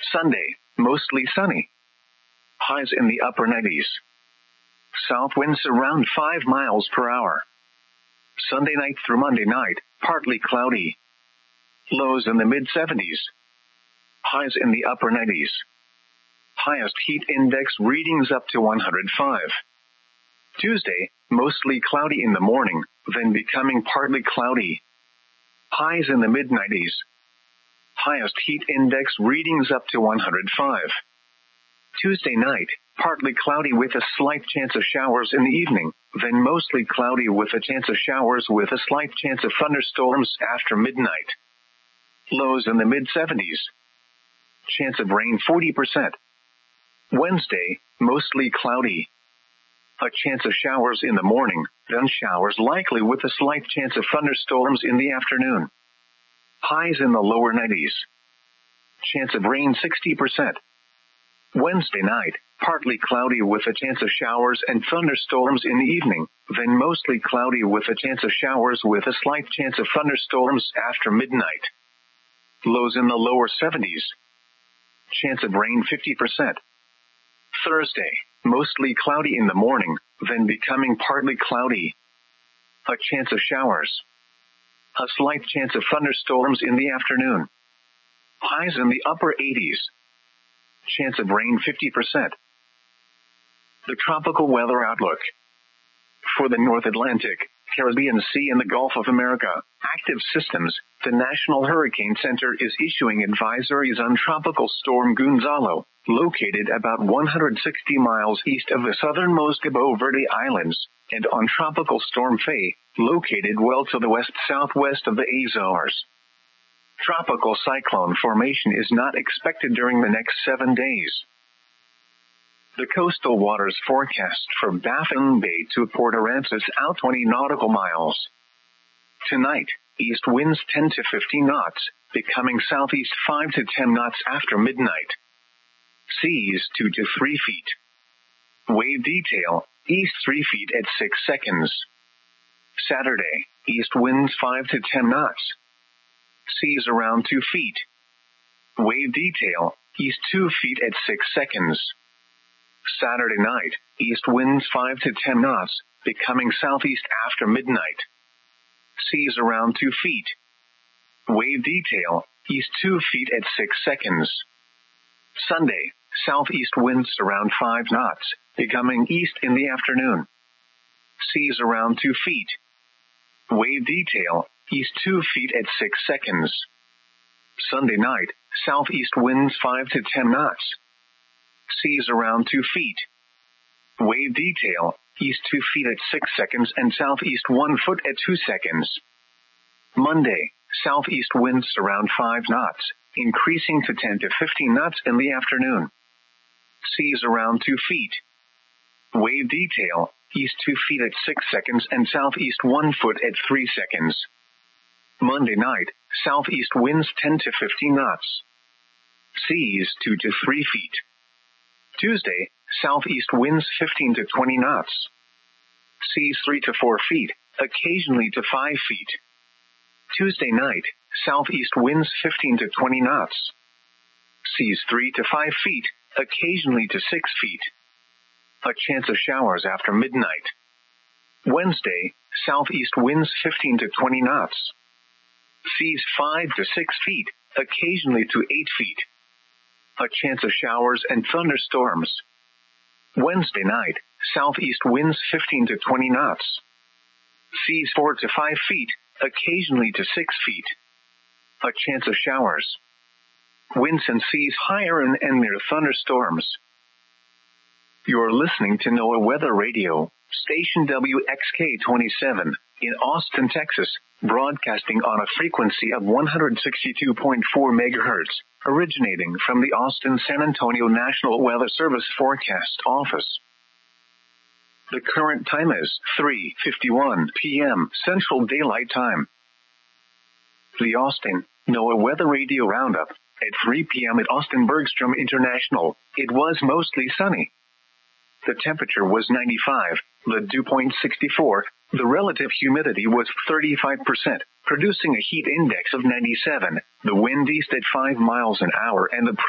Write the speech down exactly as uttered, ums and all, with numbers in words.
Sunday, mostly sunny. Highs in the upper nineties. South winds around five miles per hour. Sunday night through Monday night, partly cloudy. Lows in the mid seventies. Highs in the upper nineties. Highest heat index readings up to one hundred five. Tuesday, mostly cloudy in the morning, then becoming partly cloudy. Highs in the mid nineties. Highest heat index readings up to one hundred five. Tuesday night, partly cloudy with a slight chance of showers in the evening, then mostly cloudy with a chance of showers with a slight chance of thunderstorms after midnight. Lows in the mid seventies. Chance of rain forty percent. Wednesday, mostly cloudy. A chance of showers in the morning, then showers likely with a slight chance of thunderstorms in the afternoon. Highs in the lower nineties. Chance of rain sixty percent. Wednesday night, partly cloudy with a chance of showers and thunderstorms in the evening, then mostly cloudy with a chance of showers with a slight chance of thunderstorms after midnight. Lows in the lower seventies. Chance of rain fifty percent. Thursday, mostly cloudy in the morning, then becoming partly cloudy. A chance of showers. A slight chance of thunderstorms in the afternoon. Highs in the upper eighties. Chance of rain fifty percent. The tropical weather outlook. For the North Atlantic, Caribbean Sea and the Gulf of America, active systems, the National Hurricane Center is issuing advisories on Tropical Storm Gonzalo, located about one hundred sixty miles east of the southernmost Cabo Verde Islands, and on Tropical Storm Faye, located well to the west-southwest of the Azores. Tropical cyclone formation is not expected during the next seven days. The coastal waters forecast for Baffin Bay to Port Aransas out twenty nautical miles. Tonight, east winds ten to fifteen knots, becoming southeast five to ten knots after midnight. Seas two to three feet. Wave detail, east three feet at six seconds. Saturday, east winds five to ten knots. Seas around two feet. Wave detail, east two feet at six seconds. Saturday night, east winds five to ten knots, becoming southeast after midnight. Seas around two feet. Wave detail, east two feet at six seconds. Sunday, southeast winds around five knots, becoming east in the afternoon. Seas around two feet. Wave detail, east two feet at six seconds. Sunday night, southeast winds five to ten knots. Seas around two feet. Wave detail, east two feet at six seconds and southeast one foot at two seconds. Monday, southeast winds around five knots, increasing to ten to fifteen knots in the afternoon. Seas around two feet. Wave detail, east two feet at six seconds and southeast one foot at three seconds. Monday night, southeast winds ten to fifteen knots. Seas two to three feet. Tuesday, southeast winds fifteen to twenty knots. Seas three to four feet, occasionally to five feet. Tuesday night, southeast winds fifteen to twenty knots. Seas three to five feet, occasionally to six feet. A chance of showers after midnight. Wednesday, southeast winds fifteen to twenty knots. Seas five to six feet, occasionally to eight feet. A chance of showers and thunderstorms. Wednesday night, southeast winds fifteen to twenty knots. Seas four to five feet, occasionally to six feet. A chance of showers. Winds and seas higher and, and near thunderstorms. You're listening to NOAA Weather Radio, station W X K twenty-seven, in Austin, Texas, broadcasting on a frequency of one hundred sixty-two point four megahertz, originating from the Austin-San Antonio National Weather Service Forecast Office. The current time is three fifty-one p.m. Central Daylight Time. The Austin NOAA Weather Radio Roundup. At three p.m. at Austin Bergstrom International, it was mostly sunny. The temperature was ninety-five, the dew point sixty-four, the relative humidity was thirty-five percent, producing a heat index of ninety-seven, the wind east at five miles an hour, and the